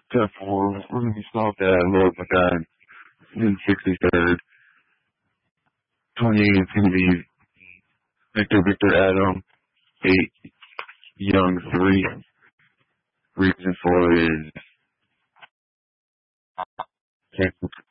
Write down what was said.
10-4. We're going to be stopped at Lowe's like that in 63rd. 28 is going to be Victor Adam, 8 Young 3. Reason for it is